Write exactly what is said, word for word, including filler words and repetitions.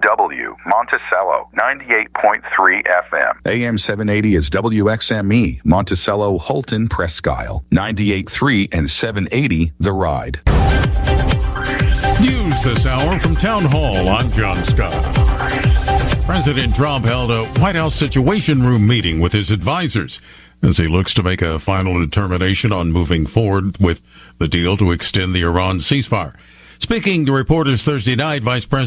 W, Monticello, ninety-eight point three F M. A M seven eighty is W X M E, Monticello, Holton, Presque Isle, ninety-eight point three and seven eighty The Ride. News this hour from Town Hall. I'm John Scott. President Trump held a White House Situation Room meeting with his advisors as he looks to make a final determination on moving forward with the deal to extend the Iran ceasefire. Speaking to reporters Thursday night, Vice President